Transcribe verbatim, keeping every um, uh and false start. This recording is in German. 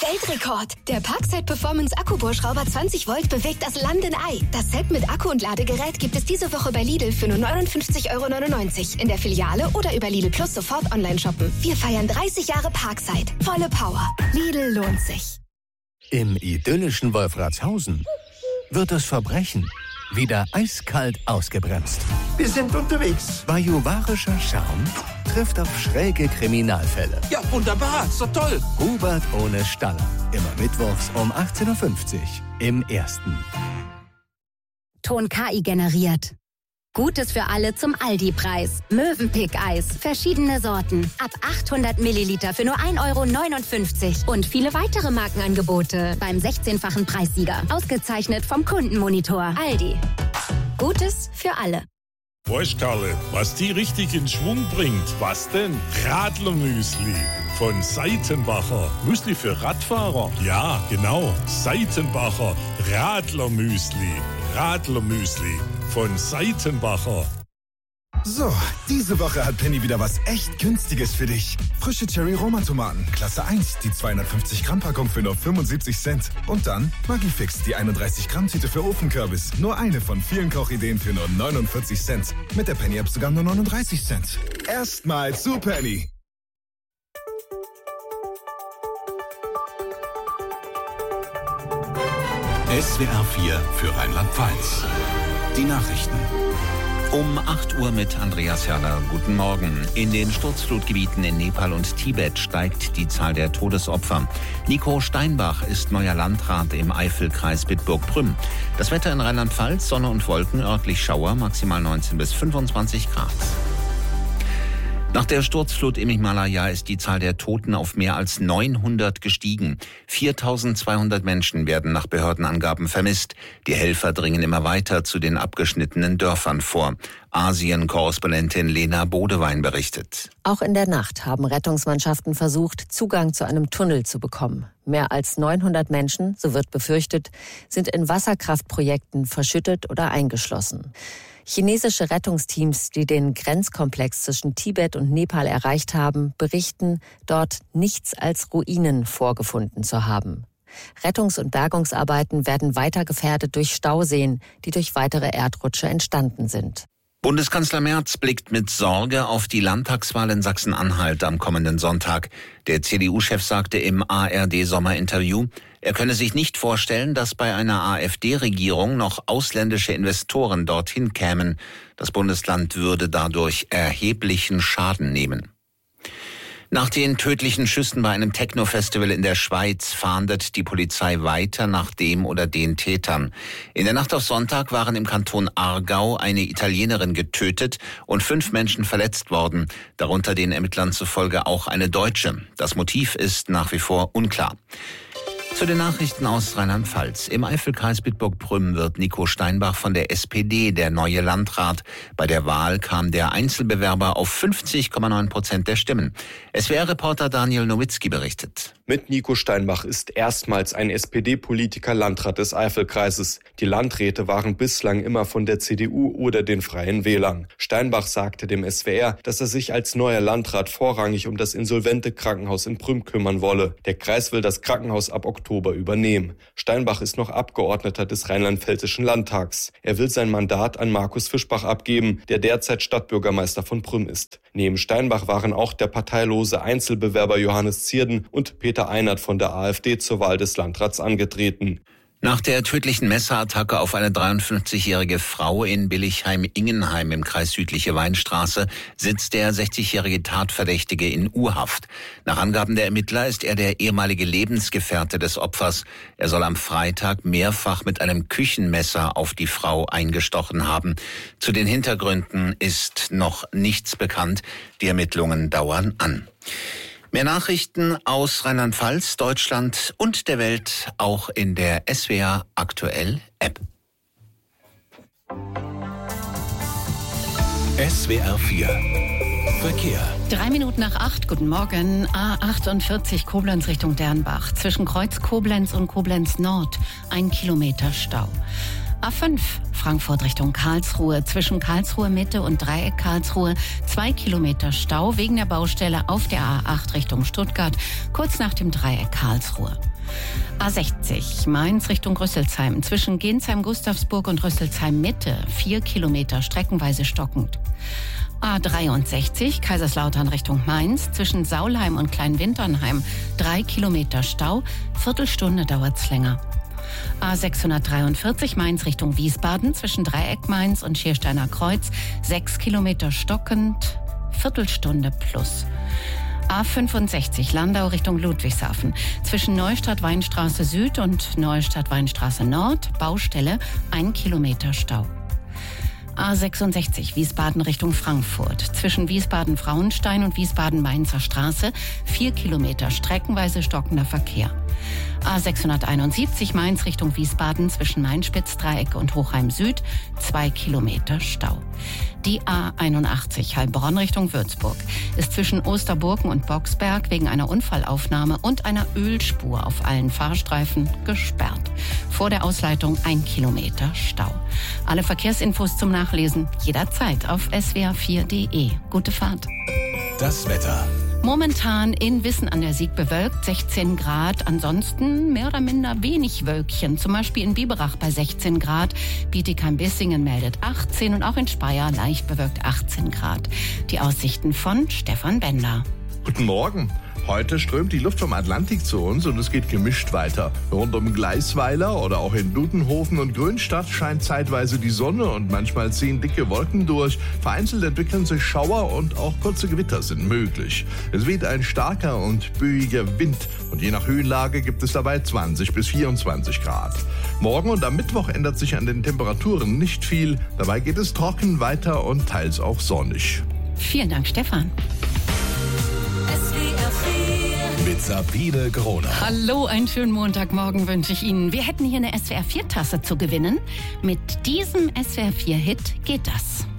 Weltrekord! Der Parkside Performance Akkubohrschrauber zwanzig Volt bewegt das Land in Ei. Das Set mit Akku und Ladegerät gibt es diese Woche bei Lidl für nur neunundfünfzig Euro neunundneunzig. In der Filiale oder über Lidl Plus sofort online shoppen. Wir feiern dreißig Jahre Parkside. Volle Power. Lidl lohnt sich. Im idyllischen Wolfratshausen wird das Verbrechen wieder eiskalt ausgebremst. Wir sind unterwegs. Bajuwarischer Charme trifft auf schräge Kriminalfälle. Ja, wunderbar. So toll. Hubert ohne Staller. Immer mittwochs um achtzehn Uhr fünfzig im Ersten. Ton K I generiert. Gutes für alle zum Aldi-Preis. Mövenpick-Eis. Verschiedene Sorten. Ab achthundert Milliliter für nur ein Euro neunundfünfzig. Und viele weitere Markenangebote beim sechzehnfachen Preissieger. Ausgezeichnet vom Kundenmonitor. Aldi. Gutes für alle. Weißt Karle, was die richtig in Schwung bringt? Was denn? Radlermüsli von Seitenbacher. Müsli für Radfahrer? Ja, genau. Seitenbacher Radlermüsli. Radlermüsli von Seitenbacher. So, diese Woche hat Penny wieder was echt Günstiges für dich. Frische Cherry-Roma-Tomaten, Klasse eins, die zweihundertfünfzig Gramm Packung für nur fünfundsiebzig Cent. Und dann Maggi-Fix, die einunddreißig Gramm Tüte für Ofenkürbis. Nur eine von vielen Kochideen für nur neunundvierzig Cent. Mit der Penny-App sogar nur neununddreißig Cent. Erstmal zu Penny. S W R vier für Rheinland-Pfalz. Die Nachrichten. Um acht Uhr mit Andreas Herrler. Guten Morgen. In den Sturzflutgebieten in Nepal und Tibet steigt die Zahl der Todesopfer. Nico Steinbach ist neuer Landrat im Eifelkreis Bitburg-Prüm. Das Wetter in Rheinland-Pfalz, Sonne und Wolken, örtlich Schauer, maximal neunzehn bis fünfundzwanzig Grad. Nach der Sturzflut im Himalaya ist die Zahl der Toten auf mehr als neunhundert gestiegen. viertausendzweihundert Menschen werden nach Behördenangaben vermisst. Die Helfer dringen immer weiter zu den abgeschnittenen Dörfern vor. Asien-Korrespondentin Lena Bodewein berichtet. Auch in der Nacht haben Rettungsmannschaften versucht, Zugang zu einem Tunnel zu bekommen. Mehr als neunhundert Menschen, so wird befürchtet, sind in Wasserkraftprojekten verschüttet oder eingeschlossen. Chinesische Rettungsteams, die den Grenzkomplex zwischen Tibet und Nepal erreicht haben, berichten, dort nichts als Ruinen vorgefunden zu haben. Rettungs- und Bergungsarbeiten werden weiter gefährdet durch Stauseen, die durch weitere Erdrutsche entstanden sind. Bundeskanzler Merz blickt mit Sorge auf die Landtagswahl in Sachsen-Anhalt am kommenden Sonntag. Der C D U-Chef sagte im A R D-Sommerinterview, er könne sich nicht vorstellen, dass bei einer AfD-Regierung noch ausländische Investoren dorthin kämen. Das Bundesland würde dadurch erheblichen Schaden nehmen. Nach den tödlichen Schüssen bei einem Techno-Festival in der Schweiz fahndet die Polizei weiter nach dem oder den Tätern. In der Nacht auf Sonntag waren im Kanton Aargau eine Italienerin getötet und fünf Menschen verletzt worden, darunter den Ermittlern zufolge auch eine Deutsche. Das Motiv ist nach wie vor unklar. Zu den Nachrichten aus Rheinland-Pfalz. Im Eifelkreis Bitburg-Prüm wird Nico Steinbach von der S P D der neue Landrat. Bei der Wahl kam der Einzelbewerber auf fünfzig Komma neun Prozent der Stimmen. S W R-Reporter Daniel Nowitzki berichtet. Mit Nico Steinbach ist erstmals ein S P D-Politiker Landrat des Eifelkreises. Die Landräte waren bislang immer von der C D U oder den Freien Wählern. Steinbach sagte dem S W R, dass er sich als neuer Landrat vorrangig um das insolvente Krankenhaus in Prüm kümmern wolle. Der Kreis will das Krankenhaus ab Oktober übernehmen. Steinbach ist noch Abgeordneter des Rheinland-Pfälzischen Landtags. Er will sein Mandat an Markus Fischbach abgeben, der derzeit Stadtbürgermeister von Prüm ist. Neben Steinbach waren auch der parteilose Einzelbewerber Johannes Zierden und Peter Einert von der AfD zur Wahl des Landrats angetreten. Nach der tödlichen Messerattacke auf eine dreiundfünfzigjährige Frau in Billigheim-Ingenheim im Kreis Südliche Weinstraße sitzt der sechzigjährige Tatverdächtige in U-Haft. Nach Angaben der Ermittler ist er der ehemalige Lebensgefährte des Opfers. Er soll am Freitag mehrfach mit einem Küchenmesser auf die Frau eingestochen haben. Zu den Hintergründen ist noch nichts bekannt. Die Ermittlungen dauern an. Mehr Nachrichten aus Rheinland-Pfalz, Deutschland und der Welt auch in der S W R Aktuell App. S W R vier Verkehr. Drei Minuten nach acht, guten Morgen. A achtundvierzig Koblenz Richtung Dernbach. Zwischen Kreuz Koblenz und Koblenz Nord. Ein Kilometer Stau. A fünf Frankfurt Richtung Karlsruhe. Zwischen Karlsruhe Mitte und Dreieck Karlsruhe zwei Kilometer Stau wegen der Baustelle auf der A acht Richtung Stuttgart, kurz nach dem Dreieck Karlsruhe. A sechzig, Mainz Richtung Rüsselsheim. Zwischen Gensheim, Gustavsburg und Rüsselsheim Mitte. Vier Kilometer, streckenweise stockend. A dreiundsechzig, Kaiserslautern Richtung Mainz. Zwischen Saulheim und Kleinwinternheim. Drei Kilometer Stau. Viertelstunde dauert's länger. A sechshundertdreiundvierzig, Mainz Richtung Wiesbaden. Zwischen Dreieck Mainz und Schiersteiner Kreuz. Sechs Kilometer stockend. Viertelstunde plus. A fünfundsechzig, Landau Richtung Ludwigshafen. Zwischen Neustadt-Weinstraße Süd und Neustadt-Weinstraße Nord, Baustelle, ein Kilometer Stau. A sechsundsechzig, Wiesbaden Richtung Frankfurt. Zwischen Wiesbaden-Frauenstein und Wiesbaden-Mainzer Straße, vier Kilometer, streckenweise stockender Verkehr. A sechshunderteinundsiebzig, Mainz Richtung Wiesbaden. Zwischen Mainspitz-Dreieck und Hochheim Süd, zwei Kilometer Stau. Die A einundachtzig, Heilbronn Richtung Würzburg, ist zwischen Osterburgen und Boxberg wegen einer Unfallaufnahme und einer Ölspur auf allen Fahrstreifen gesperrt. Vor der Ausleitung ein Kilometer Stau. Alle Verkehrsinfos zum Nachlesen jederzeit auf s w r vier punkt d e. Gute Fahrt. Das Wetter. Momentan in Wissen an der Sieg bewölkt, sechzehn Grad. Ansonsten mehr oder minder wenig Wölkchen. Zum Beispiel in Biberach bei sechzehn Grad. Bietigheim-Bissingen meldet achtzehn und auch in Speyer leicht bewölkt achtzehn Grad. Die Aussichten von Stefan Bender. Guten Morgen. Heute strömt die Luft vom Atlantik zu uns und es geht gemischt weiter. Rund um Gleisweiler oder auch in Dudenhofen und Grünstadt scheint zeitweise die Sonne und manchmal ziehen dicke Wolken durch. Vereinzelt entwickeln sich Schauer und auch kurze Gewitter sind möglich. Es weht ein starker und böiger Wind und je nach Höhenlage gibt es dabei zwanzig bis vierundzwanzig Grad. Morgen und am Mittwoch ändert sich an den Temperaturen nicht viel. Dabei geht es trocken weiter und teils auch sonnig. Vielen Dank, Stefan. Mit Sabine Gronau. Hallo, einen schönen Montagmorgen wünsche ich Ihnen. Wir hätten hier eine S W R vier Tasse zu gewinnen. Mit diesem S W R vier Hit geht das.